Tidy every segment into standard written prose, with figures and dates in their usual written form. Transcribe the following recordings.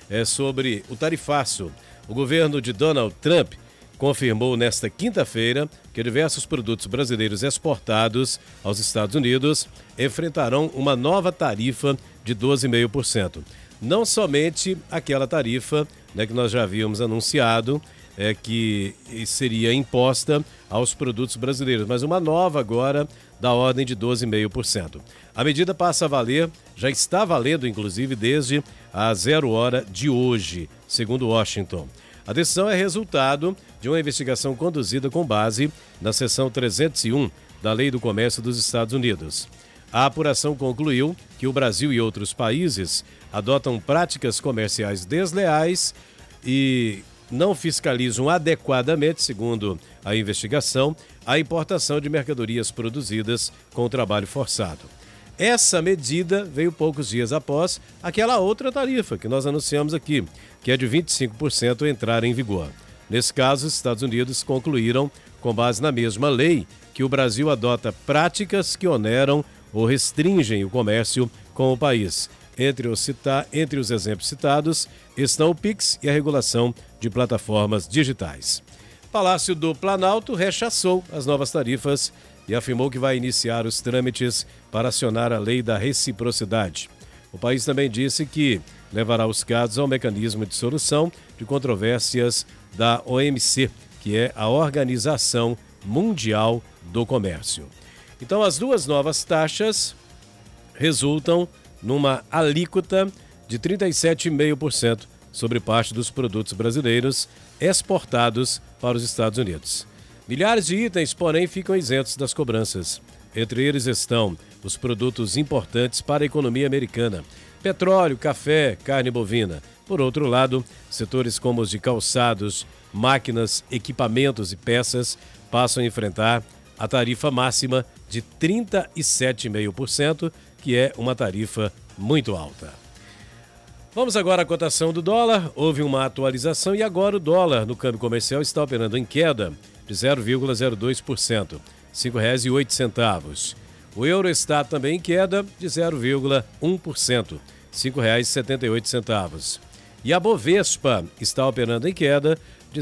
sobre o tarifaço. O governo de Donald Trump confirmou nesta quinta-feira que diversos produtos brasileiros exportados aos Estados Unidos enfrentarão uma nova tarifa de 12,5%. Não somente aquela tarifa, que nós já havíamos anunciado, que seria imposta aos produtos brasileiros, mas uma nova agora da ordem de 12,5%. A medida passa a valer, já está valendo inclusive desde a 0 hora de hoje, segundo Washington. A decisão é resultado de uma investigação conduzida com base na seção 301 da Lei do Comércio dos Estados Unidos. A apuração concluiu que o Brasil e outros países adotam práticas comerciais desleais e não fiscalizam adequadamente, segundo a investigação, a importação de mercadorias produzidas com trabalho forçado. Essa medida veio poucos dias após aquela outra tarifa que nós anunciamos aqui, que é de 25% entrar em vigor. Nesse caso, os Estados Unidos concluíram, com base na mesma lei, que o Brasil adota práticas que oneram ou restringem o comércio com o país. Entre os exemplos citados estão o PIX e a regulação de plataformas digitais. Palácio do Planalto rechaçou as novas tarifas e afirmou que vai iniciar os trâmites para acionar a lei da reciprocidade. O país também disse que levará os casos ao mecanismo de solução de controvérsias da OMC, que é a Organização Mundial do Comércio. Então, as duas novas taxas resultam numa alíquota de 37,5% sobre parte dos produtos brasileiros exportados para os Estados Unidos. Milhares de itens, porém, ficam isentos das cobranças. Entre eles estão os produtos importantes para a economia americana: petróleo, café, carne bovina. Por outro lado, setores como os de calçados, máquinas, equipamentos e peças passam a enfrentar a tarifa máxima de 37,5%, que é uma tarifa muito alta. Vamos agora à cotação do dólar. Houve uma atualização e agora o dólar no câmbio comercial está operando em queda de 0,02%, R$ 5,08. O euro está também em queda de 0,1%, R$ 5,78. E a Bovespa está operando em queda de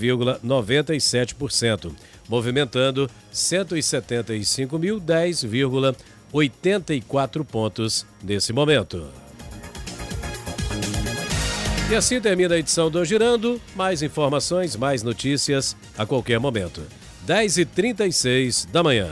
0,97%, movimentando 175.010,84 pontos nesse momento. E assim termina a edição do Girando. Mais informações, mais notícias a qualquer momento. 10h36 da manhã.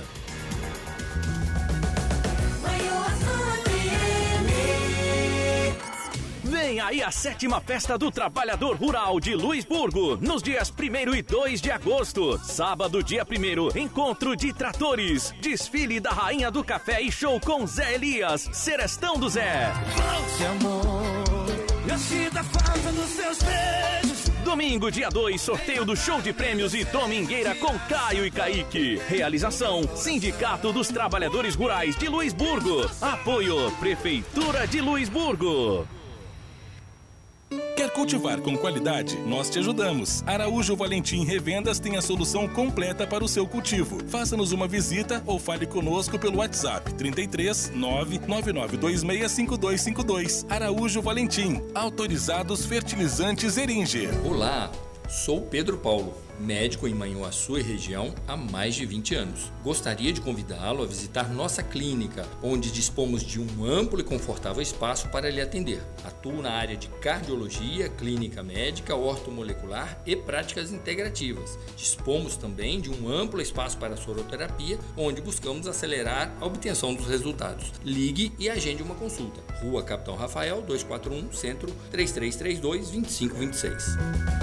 Vem aí a 7ª Festa do Trabalhador Rural de Luisburgo, nos dias 1º e 2 de agosto. Sábado, dia 1º, encontro de tratores, desfile da Rainha do Café e show com Zé Elias, Serestão do Zé. Eu sinto a falta dos seus beijos. Domingo, dia 2, sorteio do show de prêmios e domingueira com Caio e Kaique. Realização: Sindicato dos Trabalhadores Rurais de Luisburgo. Apoio: Prefeitura de Luisburgo. Quer cultivar com qualidade? Nós te ajudamos. Araújo Valentim Revendas tem a solução completa para o seu cultivo. Faça-nos uma visita ou fale conosco pelo WhatsApp 33 999265252. Araújo Valentim, autorizados fertilizantes Eringer. Olá, sou Pedro Paulo, médico em Manhuaçu e região há mais de 20 anos. Gostaria de convidá-lo a visitar nossa clínica, onde dispomos de um amplo e confortável espaço para lhe atender. Atuo na área de cardiologia, clínica médica, ortomolecular e práticas integrativas. Dispomos também de um amplo espaço para soroterapia, onde buscamos acelerar a obtenção dos resultados. Ligue e agende uma consulta. Rua Capitão Rafael, 241, Centro, 3332-2526.